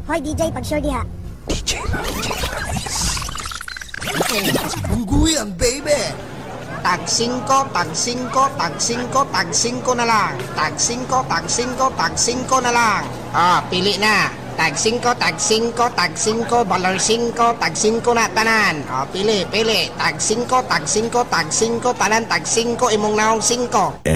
Hoy DJ, pag-sure diha. Ungguyan, baby! Tag 5, tag 5, tag 5, tag 5 na lang. Tag 5, tag 5, tag 5 na lang. Pili na. Tag 5, tag 5, tag 5, balor 5, tag 5 na tanan. Pili. Tag 5, tag 5, tag 5, tanan, tag 5, imong naong 5.